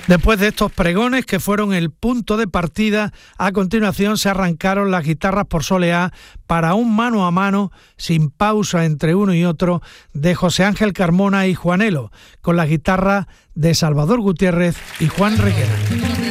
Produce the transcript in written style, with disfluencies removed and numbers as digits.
Después de estos pregones que fueron el punto de partida, a continuación se arrancaron las guitarras por soleá para un mano a mano, sin pausa entre uno y otro, de José Ángel Carmona y Juanelo, con las guitarras de Salvador Gutiérrez y Juan Requena.